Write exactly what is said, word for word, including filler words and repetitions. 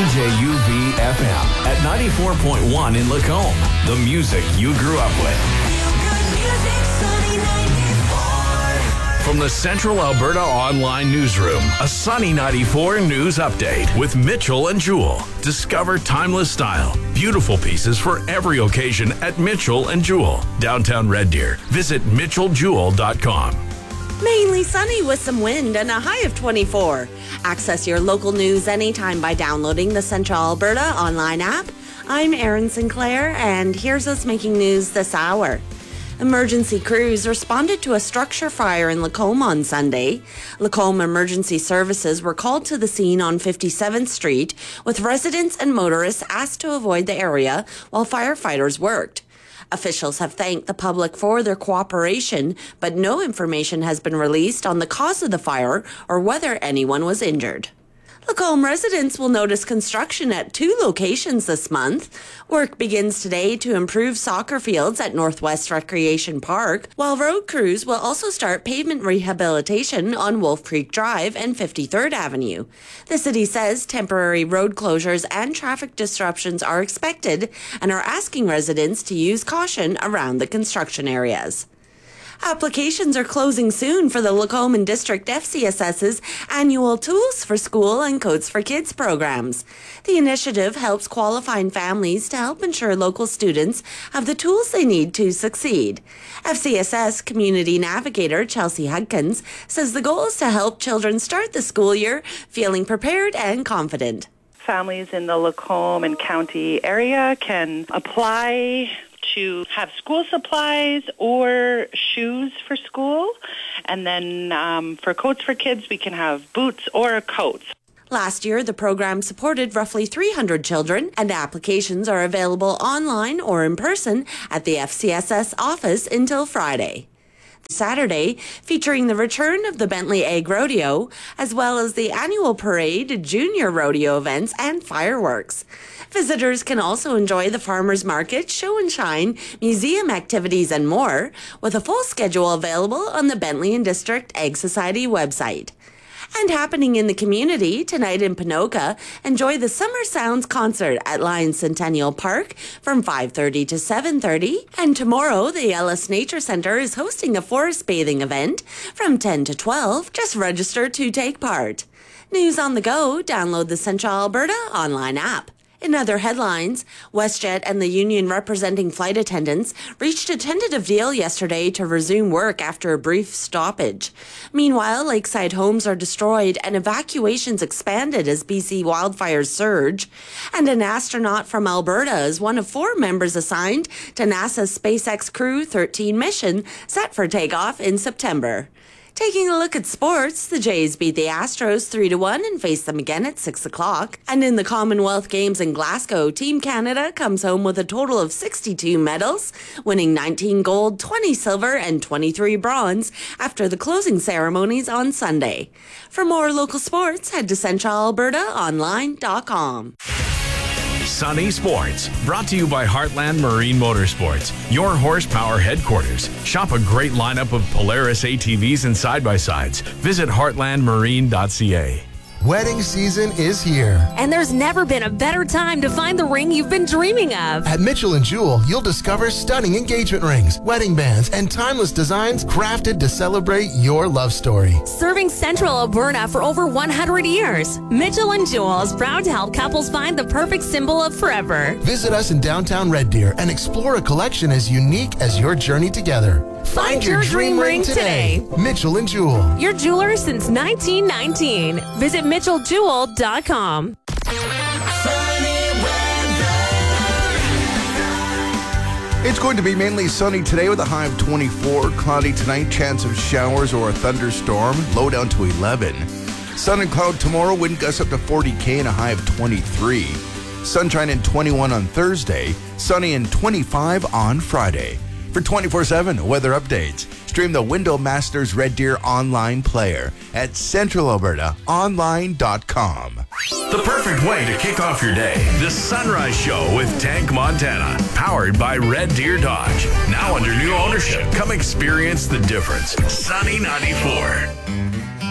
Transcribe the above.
J U V F M at ninety-four point one in Lacombe. The music you grew up with. From the Central Alberta Online Newsroom, a Sunny ninety-four news update with Mitchell and Jewell. Discover timeless style, beautiful pieces for every occasion at Mitchell and Jewell, downtown Red Deer. Visit mitchell jewell dot com. Mainly sunny with some wind and a high of twenty-four. Access your local news anytime by downloading the Central Alberta Online app. I'm Erin Sinclair, and here's us making news this hour. Emergency crews responded to a structure fire in Lacombe on Sunday. Lacombe Emergency Services were called to the scene on fifty-seventh Street, with residents and motorists asked to avoid the area while firefighters worked. Officials have thanked the public for their cooperation, but no information has been released on the cause of the fire or whether anyone was injured. Lacombe residents will notice construction at two locations this month. Work begins today to improve soccer fields at Northwest Recreation Park, while road crews will also start pavement rehabilitation on Wolf Creek Drive and fifty-third Avenue. The city says temporary road closures and traffic disruptions are expected and are asking residents to use caution around the construction areas. Applications are closing soon for the Lacombe and District F C S S's annual Tools for School and Codes for Kids programs. The initiative helps qualifying families to help ensure local students have the tools they need to succeed. F C S S Community Navigator Chelsea Hudkins says the goal is to help children start the school year feeling prepared and confident. Families in the Lacombe and County area can apply to have school supplies or shoes for school. And then um, for Coats for Kids, we can have boots or coats. Last year, the program supported roughly three hundred children, and applications are available online or in person at the F C S S office until Friday. Saturday, featuring the return of the Bentley Egg Rodeo, as well as the annual parade, junior rodeo events, and fireworks. Visitors can also enjoy the farmers market, show and shine, museum activities, and more, with a full schedule available on the Bentley and District Egg Society website. And happening in the community tonight in Ponoka, enjoy the Summer Sounds concert at Lions Centennial Park from five thirty to seven thirty. And tomorrow, the Ellis Nature Center is hosting a forest bathing event from ten to twelve. Just register to take part. News on the go, download the Central Alberta online app. In other headlines, WestJet and the union representing flight attendants reached a tentative deal yesterday to resume work after a brief stoppage. Meanwhile, lakeside homes are destroyed and evacuations expanded as B C wildfires surge. And an astronaut from Alberta is one of four members assigned to NASA's SpaceX Crew thirteen mission set for takeoff in September. Taking a look at sports, the Jays beat the Astros three to one and face them again at six o'clock. And in the Commonwealth Games in Glasgow, Team Canada comes home with a total of sixty-two medals, winning nineteen gold, twenty silver, and twenty-three bronze after the closing ceremonies on Sunday. For more local sports, head to central alberta online dot com. Sunny Sports, brought to you by Heartland Marine Motorsports, your horsepower headquarters. Shop a great lineup of Polaris A T Vs and side-by-sides. Visit heartland marine dot c a. Wedding season is here. And there's never been a better time to find the ring you've been dreaming of. At Mitchell and Jewell, you'll discover stunning engagement rings, wedding bands, and timeless designs crafted to celebrate your love story. Serving Central Alberta for over one hundred years, Mitchell and Jewell is proud to help couples find the perfect symbol of forever. Visit us in downtown Red Deer and explore a collection as unique as your journey together. Find your dream ring today. Mitchell and Jewell. Your jeweler since nineteen nineteen. Visit mitchell jewell dot com. It's going to be mainly sunny today with a high of twenty-four. Cloudy tonight, chance of showers or a thunderstorm, low down to eleven. Sun and cloud tomorrow, wind gusts up to forty K and a high of twenty-three. Sunshine and twenty-one on Thursday, sunny and twenty-five on Friday. For twenty-four seven weather updates, stream the Window Masters Red Deer online player at central alberta online dot com. The perfect way to kick off your day. The Sunrise Show with Tank Montana. Powered by Red Deer Dodge. Now under new ownership. Come experience the difference. Sunny ninety-four.